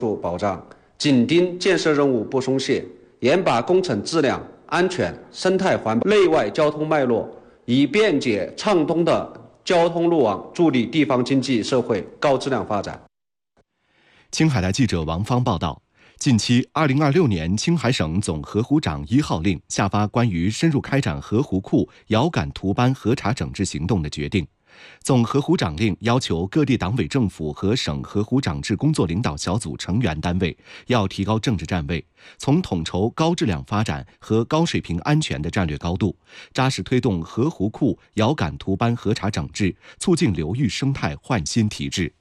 保障，紧盯建设任务不松懈，严把工程质量、安全、生态环保、内外交通脉络，以便捷畅通的交通路网，助力地方经济社会高质量发展。 青海台记者王芳报道。近期，2026年青海省总河湖长1号令下发关于深入开展河湖库遥感图斑核查整治行动的决定。总河湖长令要求各地党委政府和省河湖长治工作领导小组成员单位要提高政治站位，从统筹高质量发展和高水平安全的战略高度，扎实推动河湖库遥感图斑核查整治，促进流域生态焕新提质。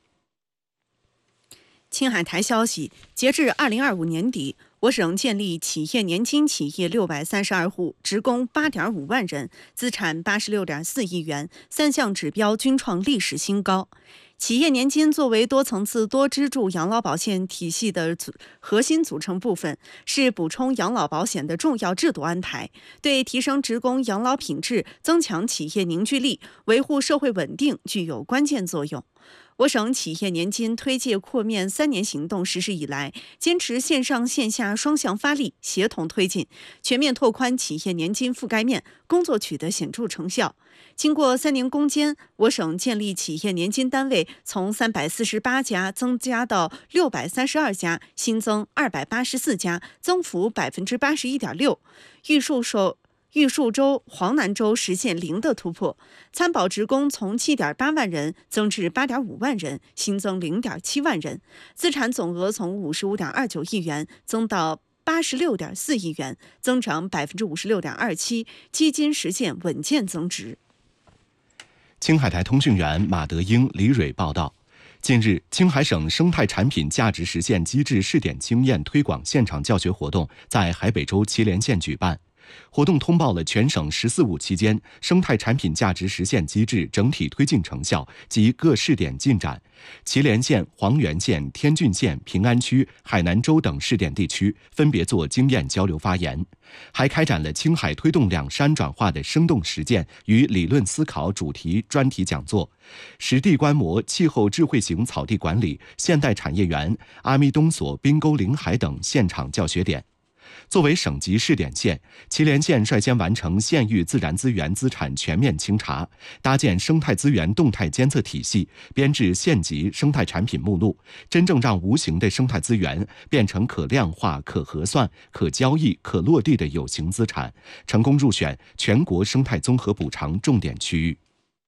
青海台消息，截至2025年底，我省建立企业年金企业632户，职工8.5万人，资产86.4亿元，3项指标均创历史新高。企业年金作为多层次多支柱养老保险体系的核心组成部分，是补充养老保险的重要制度安排，对提升职工养老品质、增强企业凝聚力、维护社会稳定具有关键作用。我省企业年金推介扩面3年行动实施以来，坚持线上线下双向发力，协同推进，全面拓宽企业年金覆盖面，工作取得显著成效。经过3年攻坚，我省建立企业年金单位从348家增加到632家，新增284家，增幅81.6%。玉树州、黄南州实现零的突破，参保职工从7.8万人增至8.5万人，新增0.7万人，资产总额从55.29亿元增到86.4亿元，增长56.27%，基金实现稳健增值。 青海台通讯员马德英、李蕊报道。近日，青海省生态产品价值实现机制试点经验推广现场教学活动在海北州祁连县举办。活动通报了全省“14·5”期间生态产品价值实现机制整体推进成效及各试点进展。祁连县、黄原县、天峻县、平安区、海南州等试点地区分别做经验交流发言，还开展了青海推动两山转化的生动实践与理论思考主题专题讲座，实地观摩气候智慧型草地管理、现代产业园、阿弥东所滨沟临海等现场教学点。作为省级试点县，祁连县率先完成县域自然资源资产全面清查，搭建生态资源动态监测体系，编制县级生态产品目录，真正让无形的生态资源变成可量化、可核算、可交易、可落地的有形资产，成功入选全国生态综合补偿重点区域。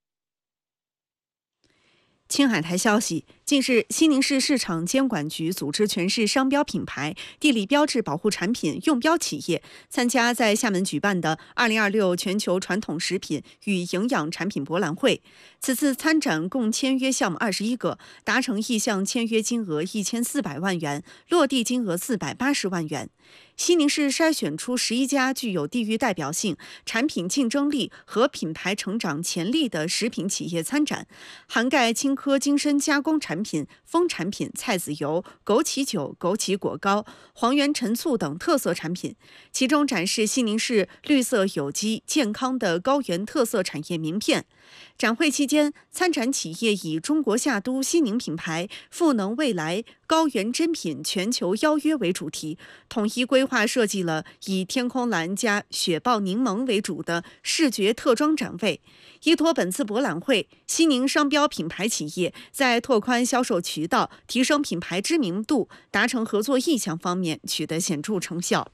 青海台消息，近日，西宁市市场监管局组织全市商标品牌、地理标志保护产品用标企业参加在厦门举办的2026全球传统食品与营养产品博览会。此次参展共签约项目21个，达成意向签约金额1400万元，落地金额480万元。西宁市筛选出11家具有地域代表性、产品竞争力和品牌成长潜力的食品企业参展，涵盖青稞精深加工产品、蜂产品、菜籽油、枸杞酒、枸杞果膏、黄原陈醋等特色产品。其中展示西宁市绿色有机健康的高原特色产业名片。展会期间，参展企业以中国夏都西宁品牌、赋能未来高原珍品全球邀约为主题，统一规划设计了以天空蓝加雪豹柠檬为主的视觉特装展位。依托本次博览会，西宁商标品牌企业在拓宽销售渠道、提升品牌知名度、达成合作意向方面取得显著成效。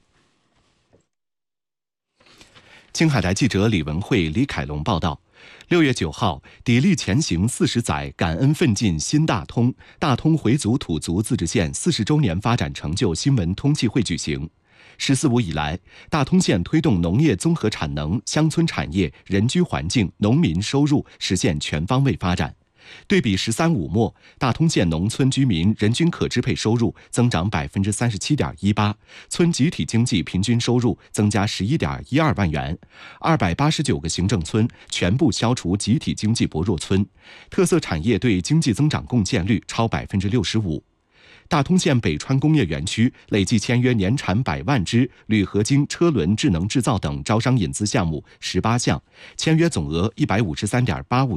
青海台记者李文慧、李凯龙报道，6月9号，砥砺前行40载，感恩奋进新大通回族土族自治县40周年发展成就新闻通气会举行。14·5以来，大通县推动农业综合产能、乡村产业、人居环境、农民收入实现全方位发展。对比13·5末，大通县农村居民人均可支配收入增长37.18%，村集体经济平均收入增加11.12万元，289个行政村全部消除集体经济薄弱村，特色产业对经济增长贡献率超65%。大通县北川工业园区累计签约年产100万只铝合金车轮智能制造等招商引资项目18项，签约总额153.85